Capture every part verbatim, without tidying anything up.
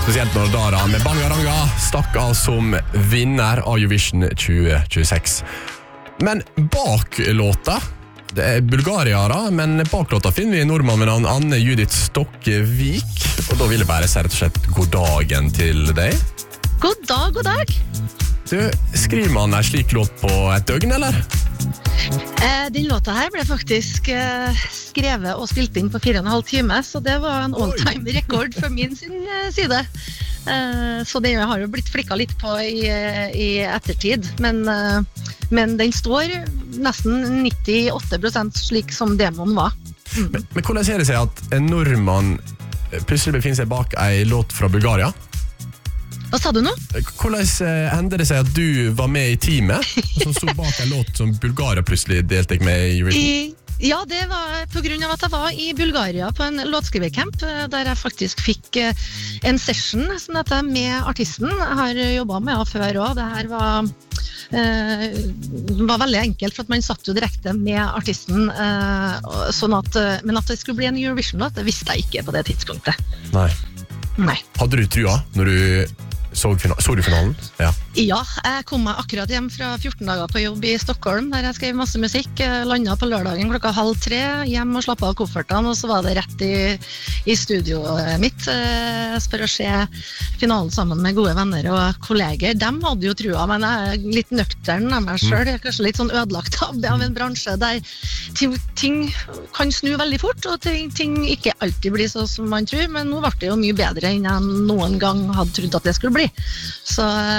Spesielt når Dara med Bangaranga stakk av som vinner av Eurovision tjue tjueseks. Men bak låta, det er bulgariere, men bak låta finner vi nordmann med navn Anne Judith Stokkevik. Og da vil jeg bare si rett og slett god dagen til deg. God dag, god dag. Du, skriver man en slik låt på et døgn, eller? Eh, den låta her ble faktisk eh, skrevet og spilt inn på fire og en halv time, så det var en all-time rekord for min sin eh, side. Eh, så det har jo blitt flikket litt på i, i ettertid, men, eh, men den står nesten nittiåtte prosent slik som demoen var. Mm. Men, men hvordan ser det seg at en nordmann plutselig befinner seg bak en låt fra Bulgaria? Hva sa du nå? Hvordan hendte det seg at du var med i teamet som sto bak en låt som Bulgaria plutselig delte med i Eurovision? Ja, det var på grunn av at jeg var i Bulgaria på en låtskrivercamp, der jeg faktisk fikk en session som dette, med artisten. Jeg har jobbet med henne før også. Det her var, eh, var veldig enkelt, for at man satt jo direkte med artisten. Eh, sånn at, men at det skulle bli en Eurovision-låt, det visste jeg ikke på det tidspunktet. Nei. Nei. Hadde du trua når du så, final- så du finalen? Ja. Ja, jeg kom meg akkurat hjem fra fjorten dager på jobb i Stockholm, der jeg skrev masse musikk, landet på lørdagen klokka halv tre, hjem og slappet av koffertene, og så var det rett i, i studioet mitt, eh, for å se finalen sammen med gode venner og kolleger. De hadde jo trua, men jeg er litt nøktern av meg selv, jeg er kanskje litt sånn ødelagt av, av en bransje der ting, ting kan snu veldig fort, og ting, ting ikke alltid blir sånn som man tror, men nå ble det jo mye bedre enn jeg noen gang hadde trodd at det skulle bli. Så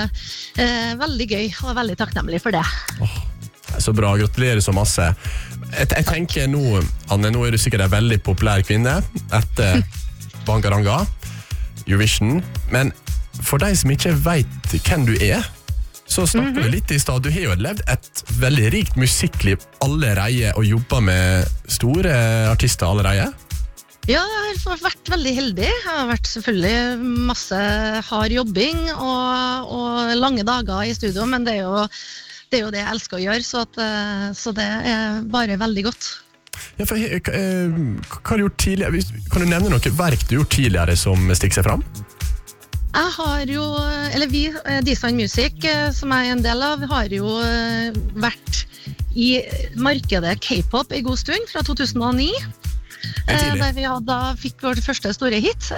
eh, veldig gøy og veldig takknemlig for det. Oh, så bra, gratulerer så masse. Jeg, jeg tenker nå, Anne, nå er du sikkert en veldig populær kvinne etter Bangaranga, Eurovision, men for de som ikke vet hvem du er, så snakker mm-hmm. vi litt i stad. Du har jo levd et veldig rikt musikkliv allerede og jobbet med store artister allerede. Ja, jeg har vært veldig heldig. Jeg har vært selvfølgelig masse hard jobbing og, og lange dager i studio, men det er jo det, er jo det jeg elsker å gjøre, så, at, så det er bare veldig godt. Ja, for, hva har du gjort tidligere? Kan du nevne noe verk du har gjort tidligere som stikker seg fram? Jeg har jo, eller vi, Design Music, som jeg er en del av, har jo vært i markedet K-pop i god stund, fra to tusen og ni. Der vi da fikk vår første store hit,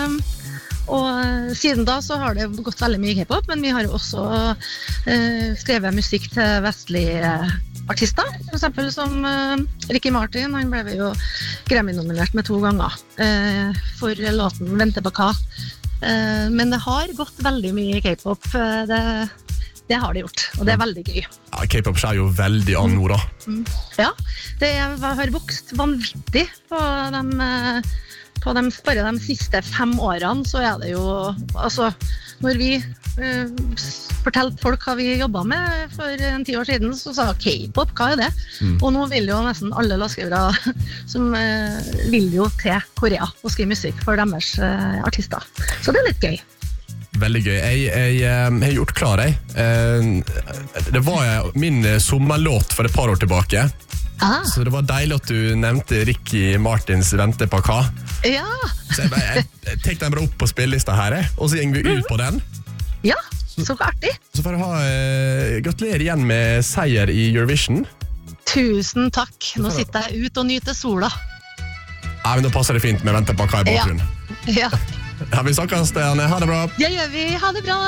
og siden da så har det gått veldig mye K-pop, men vi har jo også skrevet musikk til vestlige artister, for eksempel som Ricky Martin. Han ble jo Grammy-nominert med to ganger for låten Vente på hva, men det har gått veldig mye K-pop. det Det har det gjort, og det er veldig gøy. Ja, K-pop skjer jo veldig an nå da. Mm. Ja, det er, har vokst vanvittig på dem, på dem, bare de siste fem årene, så er det jo, altså, når vi uh, fortalte folk hva vi jobbet med for en ti år siden, så sa K-pop, hva er det? Mm. Og nå vil jo nesten alle låtskrivere som uh, vil jo til Korea og skrive musikk for deres uh, artister. Så det er litt gøy. Veldig gøy. Jeg, jeg, jeg har gjort klar, jeg. Det var min sommerlåt for et par år tilbake. Ah. Så det var deilig at du nevnte Ricky Martins Vente på hva. Ja. Så jeg, jeg, jeg tek den bare opp på spillelista her, og så gikk vi ut på den. Ja, så artig. Så får jeg ha, uh, gratulerer igjen med seier i Eurovision. Tusen takk. Nå sitter jeg ut og nyter sola. Ja, men da passer det fint med Vente på hva i bakgrunnen. Ja. Ja. Ja, vi snakkes, Anne. Ha det bra. Det gjør vi. Ha det bra.